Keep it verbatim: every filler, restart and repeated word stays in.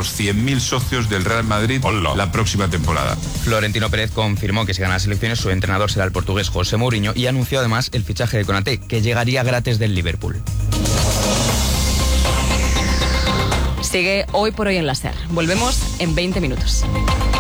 los cien mil socios del Real Madrid Hola. la próxima temporada. Florentino Pérez confirmó que si gana las elecciones su entrenador será el portugués José Mourinho y anunció además el fichaje de Konaté, que llegaría gratis del Liverpool. Sigue Hoy por Hoy en la SER. Volvemos en veinte minutos.